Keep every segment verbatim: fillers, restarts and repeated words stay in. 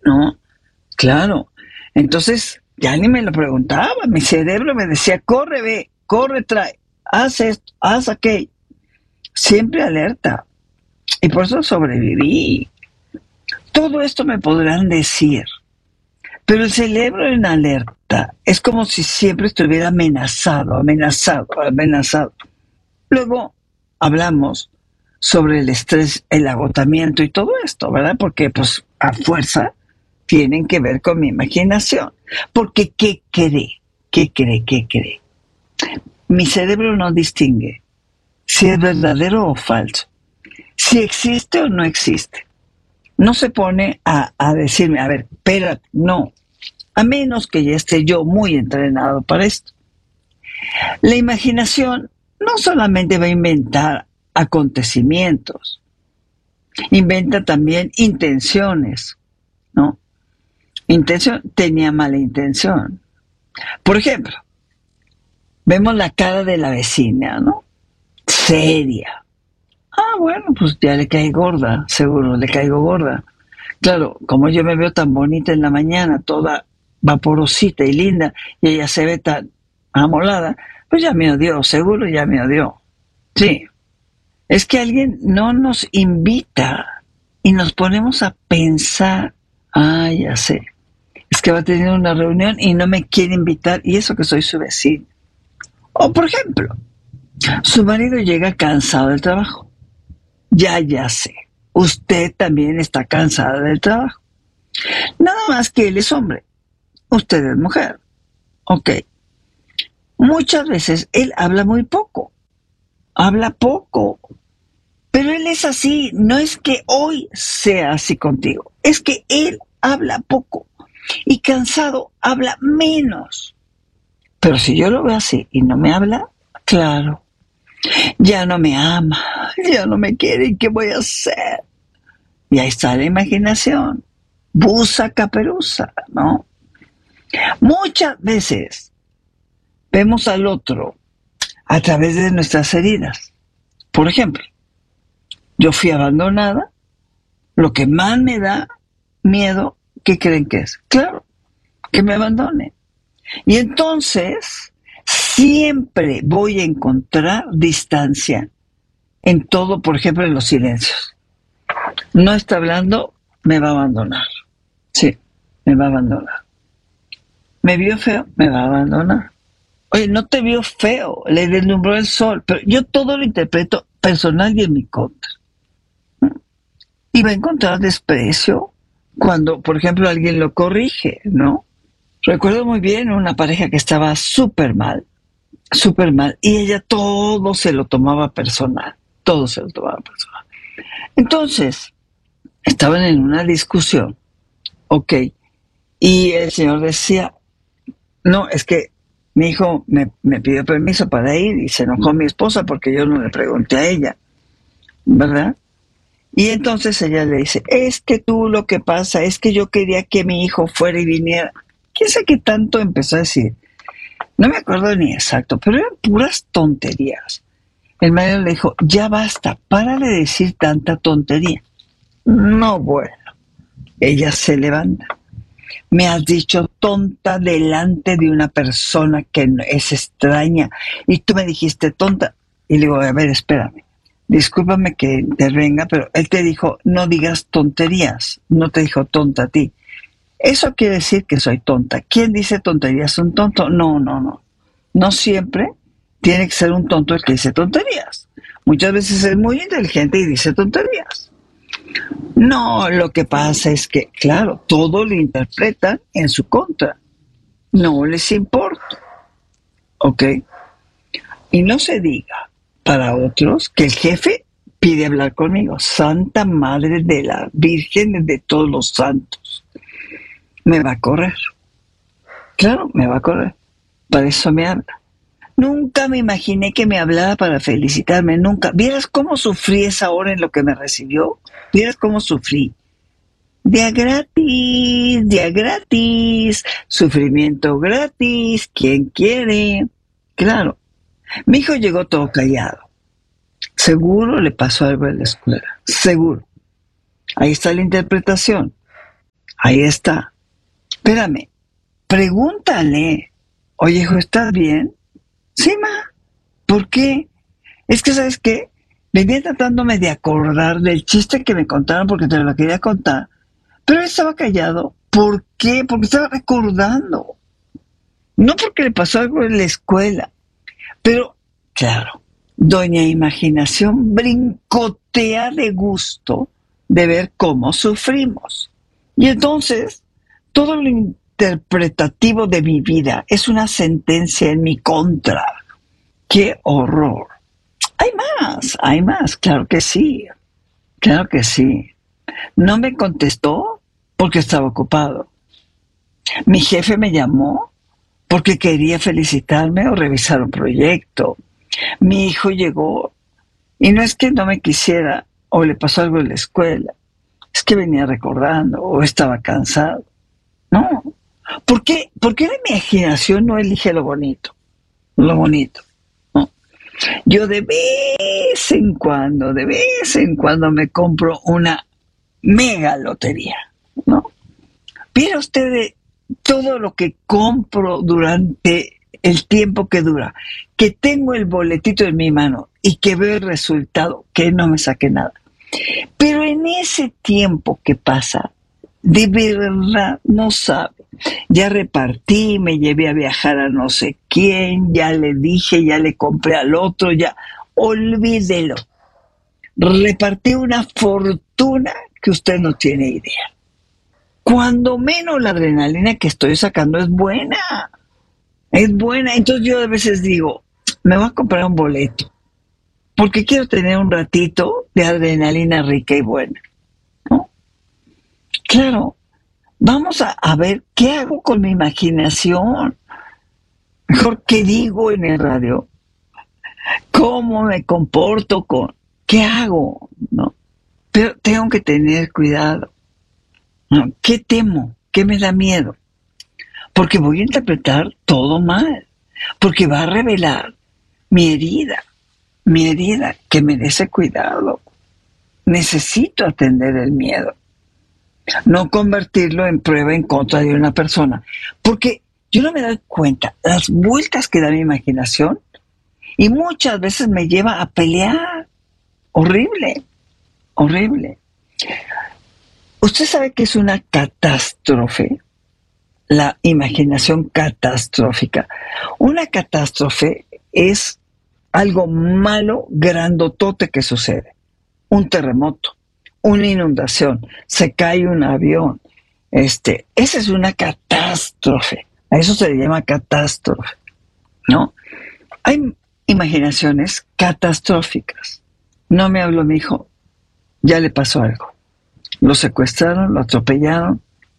¿no? Claro. Entonces, ya ni me lo preguntaba. Mi cerebro me decía, corre, ve, corre, trae, haz esto, haz aquello. Siempre alerta. Y por eso sobreviví. Todo esto me podrán decir. Pero el cerebro en alerta es como si siempre estuviera amenazado, amenazado, amenazado. Luego hablamos sobre el estrés, el agotamiento y todo esto, ¿verdad? Porque pues a fuerza tienen que ver con mi imaginación. Porque ¿qué cree? ¿Qué cree? ¿Qué cree? Mi cerebro no distingue si es verdadero o falso, si existe o no existe. No se pone a, a decirme, a ver, espérate, no, a menos que ya esté yo muy entrenado para esto. La imaginación no solamente va a inventar acontecimientos, inventa también intenciones, ¿no? Intención, tenía mala intención. Por ejemplo, vemos la cara de la vecina, ¿no? Seria. Ah, bueno, pues ya le cae gorda, seguro le caigo gorda. Claro, como yo me veo tan bonita en la mañana, toda vaporosita y linda, y ella se ve tan amolada, pues ya me odió, seguro ya me odió. Sí, es que alguien no nos invita y nos ponemos a pensar, ah, ya sé, es que va a tener una reunión y no me quiere invitar, y eso que soy su vecino. O por ejemplo, su marido llega cansado del trabajo. Ya, ya sé. Usted también está cansada del trabajo. Nada más que él es hombre. Usted es mujer. Ok. Muchas veces él habla muy poco. Habla poco. Pero él es así. No es que hoy sea así contigo. Es que él habla poco. Y cansado habla menos. Pero si yo lo veo así y no me habla, claro. Ya no me ama, ya no me quiere, ¿qué voy a hacer? Y ahí está la imaginación, busa caperuza, ¿no? Muchas veces vemos al otro a través de nuestras heridas. Por ejemplo, yo fui abandonada, lo que más me da miedo, ¿qué creen que es? Claro, que me abandone. Y entonces siempre voy a encontrar distancia en todo, por ejemplo, en los silencios. No está hablando, me va a abandonar. Sí, me va a abandonar. ¿Me vio feo? Me va a abandonar. Oye, no te vio feo, le deslumbró el sol, pero yo todo lo interpreto personal y en mi contra. Y va a encontrar desprecio cuando, por ejemplo, alguien lo corrige, ¿no? Recuerdo muy bien una pareja que estaba súper mal, súper mal, y ella todo se lo tomaba personal, todo se lo tomaba personal. Entonces, estaban en una discusión, ok, y el señor decía, no, es que mi hijo me, me pidió permiso para ir y se enojó mi esposa porque yo no le pregunté a ella, ¿verdad? Y entonces ella le dice, es que tú lo que pasa es que yo quería que mi hijo fuera y viniera. ¿Quién sabe qué tanto empezó a decir? No me acuerdo ni exacto, pero eran puras tonterías. El marido le dijo, ya basta, para de decir tanta tontería. No, bueno. Ella se levanta. Me has dicho tonta delante de una persona que es extraña y tú me dijiste tonta. Y le digo, a ver, espérame. Discúlpame que intervenga, pero él te dijo, no digas tonterías. No te dijo tonta a ti. Eso quiere decir que soy tonta. ¿Quién dice tonterías? ¿Un tonto? No, no, no. No siempre tiene que ser un tonto el que dice tonterías. Muchas veces es muy inteligente y dice tonterías. No, lo que pasa es que, claro, todo lo interpretan en su contra. No les importa. ¿Ok? Y no se diga para otros que el jefe pide hablar conmigo. Santa Madre de la Virgen de todos los santos. Me va a correr. Claro, me va a correr. Para eso me habla. Nunca me imaginé que me hablara para felicitarme, nunca. ¿Vieras cómo sufrí esa hora en lo que me recibió? ¿Vieras cómo sufrí? Día gratis, día gratis, sufrimiento gratis, ¿quién quiere? Claro. Mi hijo llegó todo callado. Seguro le pasó algo en la escuela. Seguro. Ahí está la interpretación. Ahí está. Espérame, pregúntale. Oye, hijo, ¿estás bien? Sí, ma. ¿Por qué? Es que, ¿sabes qué? Venía tratándome de acordar del chiste que me contaron porque te lo quería contar, pero él estaba callado. ¿Por qué? Porque estaba recordando. No porque le pasó algo en la escuela, pero, claro, doña Imaginación brincotea de gusto de ver cómo sufrimos. Y entonces, todo lo interpretativo de mi vida es una sentencia en mi contra. ¡Qué horror! Hay más, hay más, claro que sí, claro que sí. No me contestó porque estaba ocupado. Mi jefe me llamó porque quería felicitarme o revisar un proyecto. Mi hijo llegó y no es que no me quisiera o le pasó algo en la escuela, es que venía recordando o estaba cansado. No, ¿por qué? ¿Por qué la imaginación no elige lo bonito? Lo bonito. ¿No? Yo de vez en cuando, de vez en cuando me compro una mega lotería, ¿no? Mira usted de todo lo que compro durante el tiempo que dura, que tengo el boletito en mi mano y que veo el resultado, que no me saque nada. Pero en ese tiempo que pasa, de verdad no sabe. Ya repartí, me llevé a viajar a no sé quién, ya le dije, ya le compré al otro, ya olvídelo. Repartí una fortuna que usted no tiene idea. Cuando menos la adrenalina que estoy sacando es buena, es buena. Entonces yo a veces digo, me voy a comprar un boleto, porque quiero tener un ratito de adrenalina rica y buena, ¿no? Claro, vamos a, a ver qué hago con mi imaginación, mejor qué digo en el radio, cómo me comporto con, qué hago, ¿no? Pero tengo que tener cuidado. ¿No? ¿Qué temo? ¿Qué me da miedo? Porque voy a interpretar todo mal, porque va a revelar mi herida, mi herida que merece cuidado. Necesito atender el miedo, no convertirlo en prueba en contra de una persona, porque yo no me doy cuenta las vueltas que da mi imaginación y muchas veces me lleva a pelear. Horrible, horrible. ¿Usted sabe que es una catástrofe? La imaginación catastrófica. Una catástrofe es algo malo, grandotote que sucede. Un terremoto, una inundación, se cae un avión. Este, esa es una catástrofe. A eso se le llama catástrofe, ¿no? Hay imaginaciones catastróficas. No me habló mi hijo, ya le pasó algo. Lo secuestraron, lo atropellaron.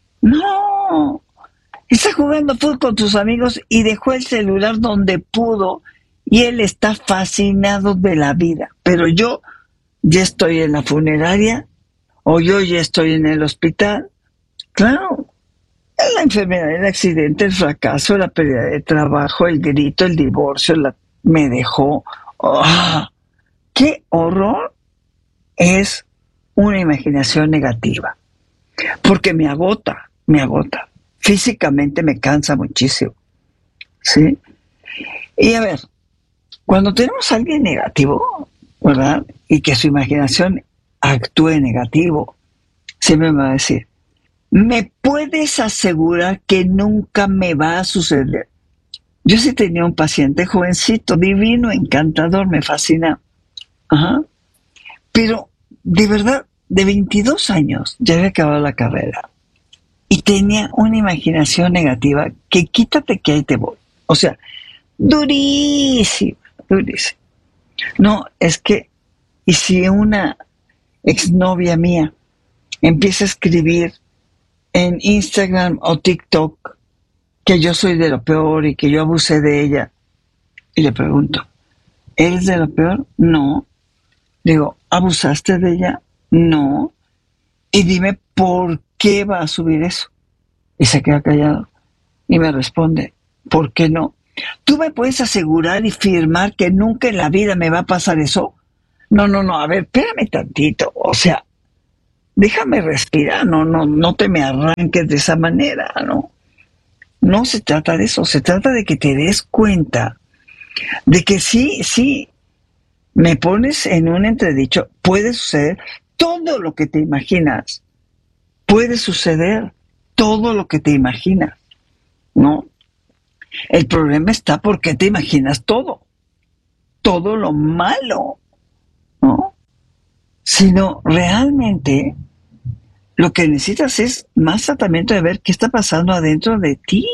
No, está jugando fútbol con sus amigos y dejó el celular donde pudo y él está fascinado de la vida. Pero yo ya estoy en la funeraria o yo ya estoy en el hospital. Claro, la enfermedad, el accidente, el fracaso, la pérdida de trabajo, el grito, el divorcio, la, me dejó. ¡Oh! ¡Qué horror! Es una imaginación negativa, porque me agota, me agota. Físicamente me cansa muchísimo, ¿sí? Y a ver, cuando tenemos a alguien negativo, ¿verdad? Y que su imaginación actúe negativo, siempre me va a decir, ¿me puedes asegurar que nunca me va a suceder? Yo sí tenía un paciente jovencito, divino, encantador, me fascina. Ajá. Pero, de verdad, de veintidós años, ya había acabado la carrera. Y tenía una imaginación negativa que quítate que ahí te voy. O sea, durísima, durísima. No, es que, y si una exnovia mía empieza a escribir en Instagram o TikTok que yo soy de lo peor y que yo abusé de ella, y le pregunto, ¿eres de lo peor? No. Digo, ¿abusaste de ella? No. Y dime, ¿por qué va a subir eso? Y se queda callado. Y me responde, ¿por qué no? ¿Tú me puedes asegurar y firmar que nunca en la vida me va a pasar eso? No, no, no, a ver, espérame tantito. O sea, déjame respirar, no, no, no te me arranques de esa manera, ¿no? No se trata de eso, se trata de que te des cuenta de que sí, sí, me pones en un entredicho, puede suceder todo lo que te imaginas, puede suceder todo lo que te imaginas, ¿no? El problema está porque te imaginas todo, todo lo malo, ¿no? Sino realmente lo que necesitas es más tratamiento de ver qué está pasando adentro de ti.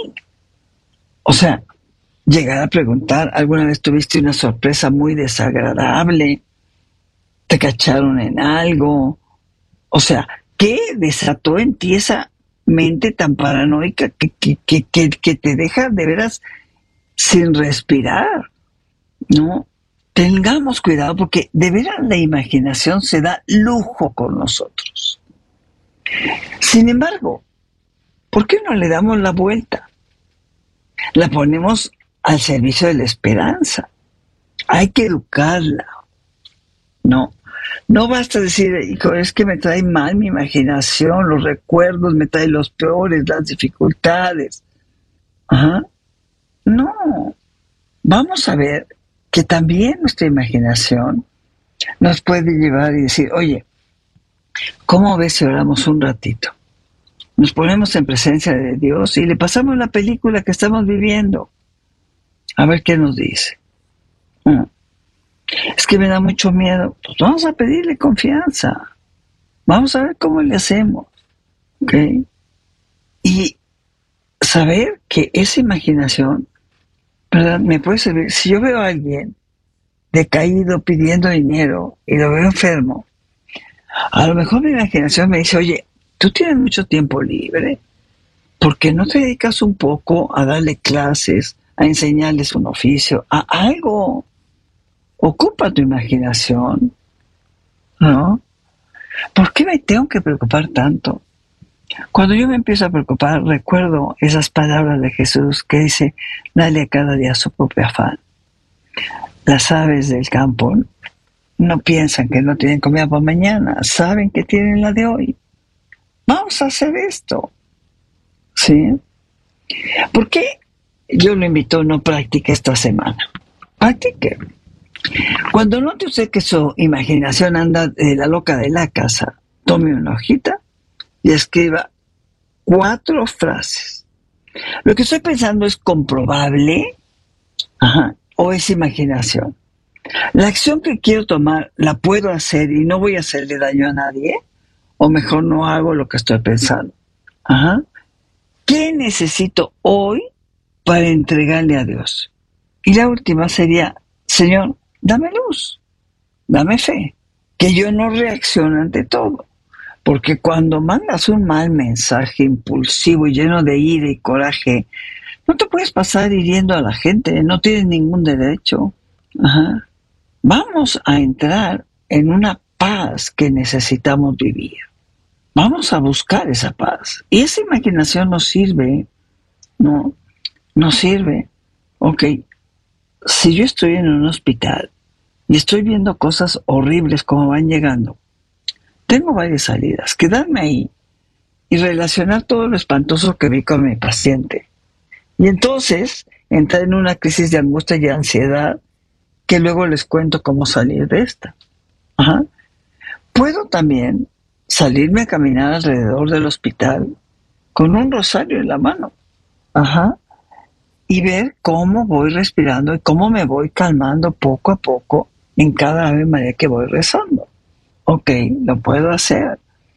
O sea, llegar a preguntar, ¿alguna vez tuviste una sorpresa muy desagradable? ¿Te cacharon en algo? O sea, ¿qué desató en ti esa mente tan paranoica que, que, que, que, que te deja de veras sin respirar? ¿No? Tengamos cuidado porque de veras la imaginación se da lujo con nosotros. Sin embargo, ¿por qué no le damos la vuelta? La ponemos al servicio de la esperanza. Hay que educarla. No, no basta decir, hijo, es que me trae mal mi imaginación, los recuerdos me traen los peores, las dificultades. Ajá. No, vamos a ver que también nuestra imaginación nos puede llevar y decir, oye, ¿cómo ves si oramos un ratito? Nos ponemos en presencia de Dios y le pasamos la película que estamos viviendo. A ver qué nos dice. Mm. Es que me da mucho miedo. Pues vamos a pedirle confianza. Vamos a ver cómo le hacemos. ¿Ok? Y saber que esa imaginación, ¿verdad? Me puede servir. Si yo veo a alguien decaído pidiendo dinero y lo veo enfermo, a lo mejor mi imaginación me dice, oye, tú tienes mucho tiempo libre, ¿por qué no te dedicas un poco a darle clases, a enseñarles un oficio, a algo? Ocupa tu imaginación, ¿no? ¿Por qué me tengo que preocupar tanto? Cuando yo me empiezo a preocupar, recuerdo esas palabras de Jesús que dice, dale a cada día su propio afán. Las aves del campo no piensan que no tienen comida para mañana, saben que tienen la de hoy. Vamos a hacer esto, ¿sí? ¿Por qué yo lo invito, no practique esta semana? Practique. Cuando note usted que su imaginación anda de la loca de la casa, tome una hojita y escriba cuatro frases. Lo que estoy pensando es comprobable, ajá, o es imaginación. La acción que quiero tomar, ¿la puedo hacer y no voy a hacerle daño a nadie? O mejor no hago lo que estoy pensando. Ajá. ¿Qué necesito hoy para entregarle a Dios? Y la última sería, Señor, dame luz, dame fe, que yo no reaccione ante todo. Porque cuando mandas un mal mensaje impulsivo y lleno de ira y coraje, no te puedes pasar hiriendo a la gente, no tienes ningún derecho. Ajá. Vamos a entrar en una paz que necesitamos vivir. Vamos a buscar esa paz. Y esa imaginación nos sirve, ¿no? Nos sirve. Ok, si yo estoy en un hospital y estoy viendo cosas horribles como van llegando, tengo varias salidas. Quedarme ahí y relacionar todo lo espantoso que vi con mi paciente. Y entonces entrar en una crisis de angustia y ansiedad que luego les cuento cómo salir de esta. Ajá. Puedo también salirme a caminar alrededor del hospital con un rosario en la mano. Ajá. Y ver cómo voy respirando y cómo me voy calmando poco a poco en cada Ave María que voy rezando. Ok, lo puedo hacer.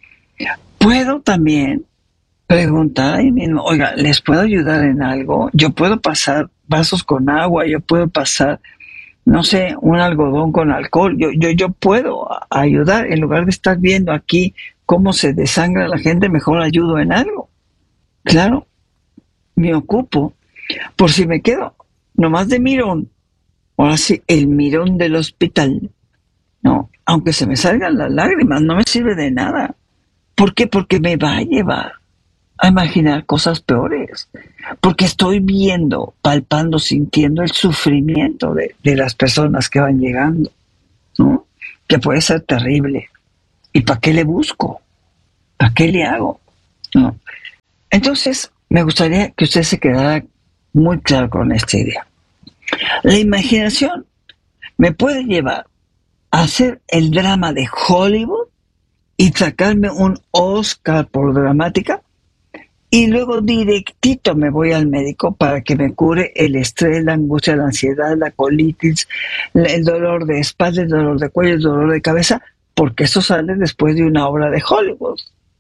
Puedo también preguntar ahí mismo, oiga, ¿les puedo ayudar en algo? Yo puedo pasar vasos con agua, yo puedo pasar, no sé, un algodón con alcohol, yo, yo, yo puedo ayudar en lugar de estar viendo aquí cómo se desangra la gente, mejor ayudo en algo. Claro, me ocupo. Por si me quedo nomás de mirón, ahora sí, el mirón del hospital, no, aunque se me salgan las lágrimas, no me sirve de nada. ¿Por qué? Porque me va a llevar a imaginar cosas peores. Porque estoy viendo, palpando, sintiendo el sufrimiento de, de las personas que van llegando, ¿no? Que puede ser terrible. ¿Y para qué le busco? ¿A qué le hago? No. Entonces, me gustaría que usted se quedara muy claro con esta idea. La imaginación me puede llevar a hacer el drama de Hollywood y sacarme un Oscar por dramática, y luego directito me voy al médico para que me cure el estrés, la angustia, la ansiedad, la colitis, el dolor de espalda, el dolor de cuello, el dolor de cabeza, porque eso sale después de una obra de Hollywood.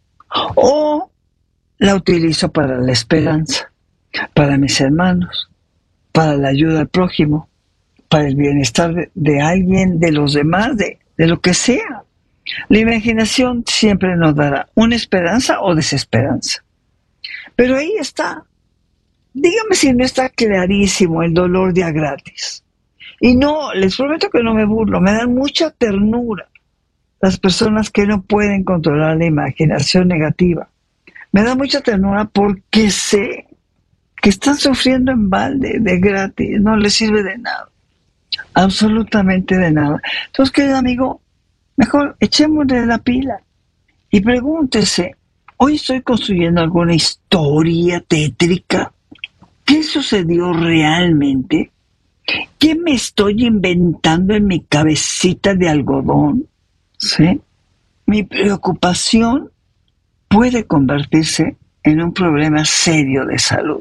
O la utilizo para la esperanza, para mis hermanos, para la ayuda al prójimo, para el bienestar de, de alguien, de los demás, de, de lo que sea. La imaginación siempre nos dará una esperanza o desesperanza. Pero ahí está. Dígame si no está clarísimo el dolor de a gratis. Y no, les prometo que no me burlo, me dan mucha ternura las personas que no pueden controlar la imaginación negativa. Me da mucha ternura porque sé que están sufriendo en balde, de gratis, no les sirve de nada. Absolutamente de nada. Entonces, querido amigo, mejor echémosle la pila y pregúntese, ¿hoy estoy construyendo alguna historia tétrica? ¿Qué sucedió realmente? ¿Qué me estoy inventando en mi cabecita de algodón? ¿Sí? Mi preocupación puede convertirse en un problema serio de salud.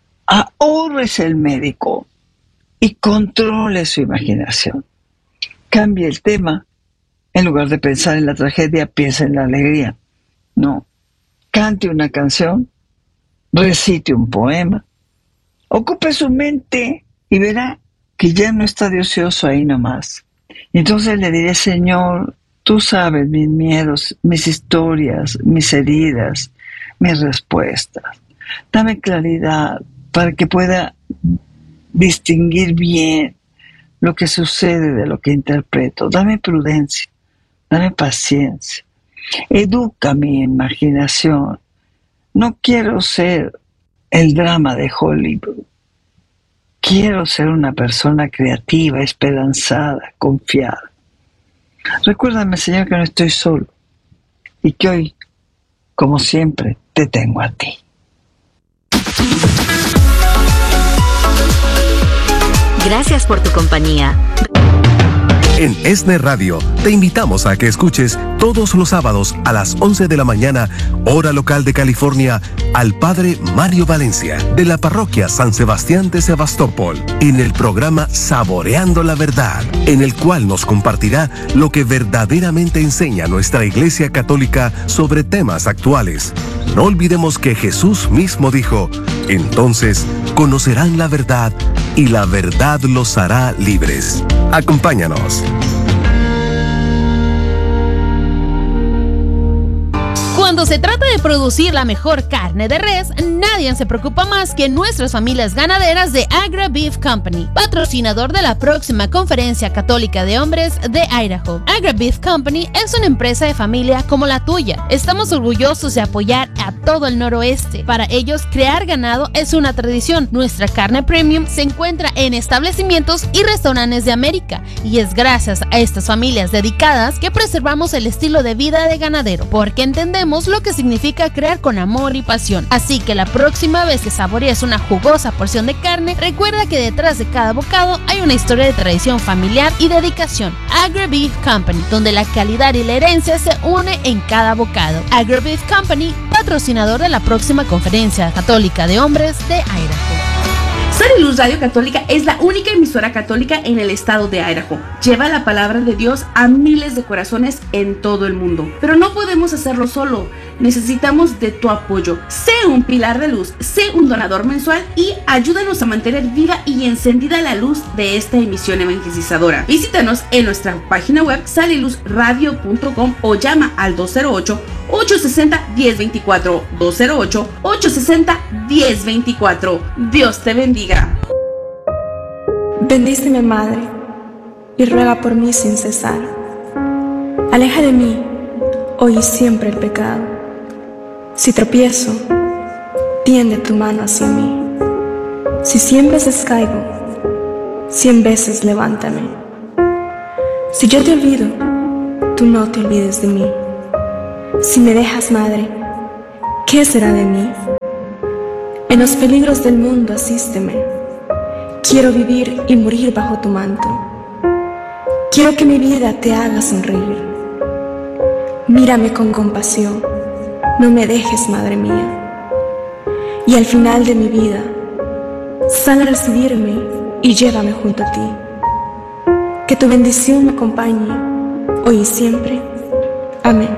Ahórrese el médico y controle su imaginación. Cambie el tema. En lugar de pensar en la tragedia, piensa en la alegría. No. Cante una canción, recite un poema, ocupe su mente y verá que ya no está de ocioso ahí nomás. Y entonces le diré, Señor, tú sabes mis miedos, mis historias, mis heridas, mis respuestas. Dame claridad para que pueda distinguir bien lo que sucede de lo que interpreto. Dame prudencia, dame paciencia. Educa mi imaginación. No quiero ser el drama de Hollywood. Quiero ser una persona creativa, esperanzada, confiada. Recuérdame, Señor, que no estoy solo y que hoy, como siempre, te tengo a ti. Gracias por tu compañía. En ESNE Radio te invitamos a que escuches todos los sábados a las once de la mañana, hora local de California, al Padre Mario Valencia de la Parroquia San Sebastián de Sebastopol en el programa Saboreando la Verdad, en el cual nos compartirá lo que verdaderamente enseña nuestra Iglesia Católica sobre temas actuales. No olvidemos que Jesús mismo dijo: entonces conocerán la verdad y la verdad los hará libres. Acompáñanos. Cuando se trata de producir la mejor carne de res, nadie se preocupa más que nuestras familias ganaderas de Agra Beef Company, patrocinador de la próxima Conferencia Católica de Hombres de Idaho. Agra Beef Company es una empresa de familia como la tuya. Estamos orgullosos de apoyar a todo el noroeste. Para ellos, crear ganado es una tradición. Nuestra carne premium se encuentra en establecimientos y restaurantes de América, y es gracias a estas familias dedicadas que preservamos el estilo de vida de ganadero, porque entendemos lo que significa crear con amor y pasión. Así que la próxima vez que saborees una jugosa porción de carne, recuerda que detrás de cada bocado hay una historia de tradición familiar y dedicación. Agra Beef Company, donde la calidad y la herencia se une en cada bocado. Agra Beef Company, patrocinador de la próxima Conferencia Católica de Hombres de Idaho. Sal y Luz Radio Católica es la única emisora católica en el estado de Idaho. Lleva la palabra de Dios a miles de corazones en todo el mundo. Pero no podemos hacerlo solo. Necesitamos de tu apoyo. Sé un pilar de luz, sé un donador mensual y ayúdanos a mantener viva y encendida la luz de esta emisión evangelizadora. Visítanos en nuestra página web sal y luz radio punto com o llama al dos cero ocho, ocho seis cero, uno cero dos cuatro, dos cero ocho, ocho seis cero, uno cero dos cuatro. Dios te bendiga. Bendíceme, Madre, y ruega por mí sin cesar. Aleja de mí, hoy y siempre, el pecado. Si tropiezo, tiende tu mano hacia mí. Si cien veces caigo, cien veces levántame. Si yo te olvido, tú no te olvides de mí. Si me dejas, madre, ¿qué será de mí? En los peligros del mundo asísteme. Quiero vivir y morir bajo tu manto. Quiero que mi vida te haga sonreír. Mírame con compasión, no me dejes, madre mía. Y al final de mi vida, sal a recibirme y llévame junto a ti. Que tu bendición me acompañe, hoy y siempre. Amén.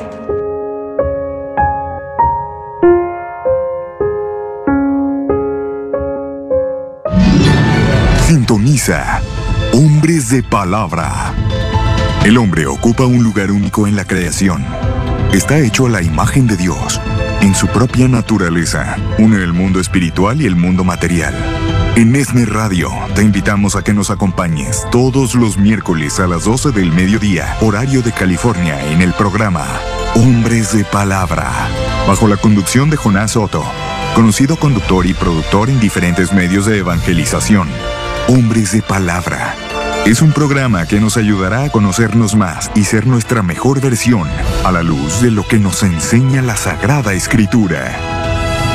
Sintoniza Hombres de Palabra. El hombre ocupa un lugar único en la creación. Está hecho a la imagen de Dios. En su propia naturaleza, une el mundo espiritual y el mundo material. En Esne Radio, te invitamos a que nos acompañes todos los miércoles a las doce del mediodía, horario de California, en el programa Hombres de Palabra, bajo la conducción de Jonás Soto, conocido conductor y productor en diferentes medios de evangelización. Hombres de Palabra es un programa que nos ayudará a conocernos más y ser nuestra mejor versión a la luz de lo que nos enseña la Sagrada Escritura.